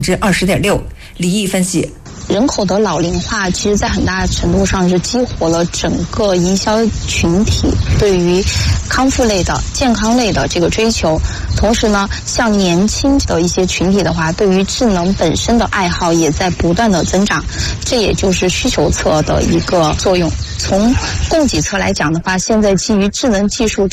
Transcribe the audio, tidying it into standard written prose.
20.6%。李毅分析。 人口的老龄化，其实在很大程度上是激活了整个营销群体对于康复类的、健康类的这个追求。同时呢，像年轻的一些群体的话，对于智能本身的爱好也在不断的增长，这也就是需求侧的一个作用。从供给侧来讲的话，现在基于智能技术